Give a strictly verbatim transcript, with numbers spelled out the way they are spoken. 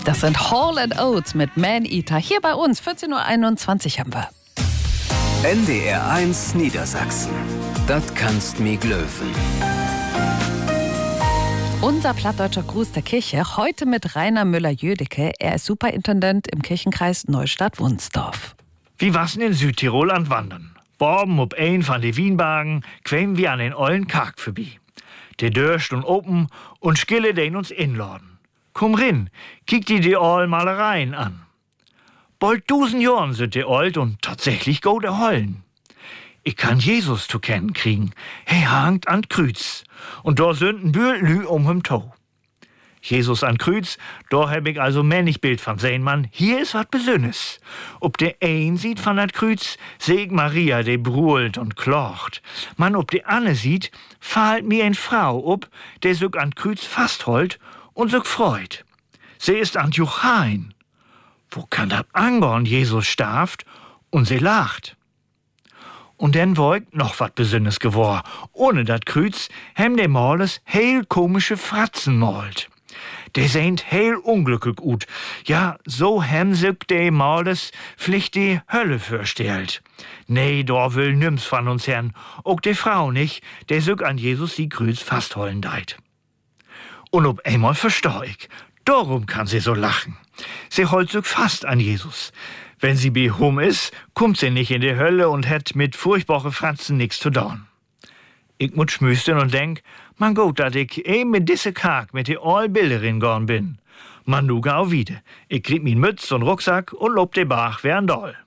Das sind Hall and Oates mit Man-Eater. Hier bei uns, vierzehn Uhr einundzwanzig haben wir. N D R eins Niedersachsen. Das kannst mi glöwen. Unser plattdeutscher Gruß der Kirche, heute mit Rainer Müller-Jödecke. Er ist Superintendent im Kirchenkreis Neustadt-Wunsdorf. Wie war's in Südtirol an Wandern? Borben ob ein von de Wienbagen quämen wir an den ollen Karg vorbei. Der Dörst und open und Skille den uns inladen. Komm rin, kick die die all Malereien an. Bald tausend Jahren sind die alt und tatsächlich go der Hollen. Ich kann Jesus zu kennen kriegen. He hangt an Kreuz und da sind ein Bühlü um him Tau. Jesus an Kreuz, da hab ich also männlich Bild von sehen, Mann. Hier ist wat Besünnes. Ob der ein sieht von dat Kreuz, seh ich Maria, die brüllt und klocht. Man, ob die Anne sieht, fahlt mir ein Frau ob, der sich an Kreuz fastholt und sich freut. Sie ist an Juchain. Wo kann dat angorn, Jesus starft und sie lacht. Und dann war ich noch wat Besünnes gewor. Ohne dat Kreuz hem de Males heil komische Fratzen malt. De seint heil unglücklich gut. Ja, so hem sich de Males pflicht die Hölle vorstellt. Nee, da will nims von uns Herrn. Auch de Frau nicht, der sich an Jesus die Kreuz fasthollen deit. Und ob einmal versteh ich, darum kann sie so lachen. Sie holt sich fast an Jesus. Wenn sie behum ist, kommt sie nicht in die Hölle und hat mit furchtbare Fratzen nix zu tun. Ich muss schmüsten und denk, man gut, dat ich eben mit disse Karg mit die all Bilderin gorn bin. Man nu gau wieder. Ich krieg min Mütz und Rucksack und lob de Bach wern doll.